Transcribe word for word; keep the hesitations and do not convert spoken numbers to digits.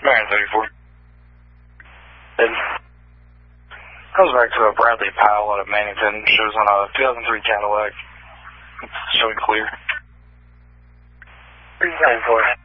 Marion thirty-four. Then comes back to a Bradley Powell out of Mannington. Shows on a two thousand three Cadillac. It's showing clear. three nine four.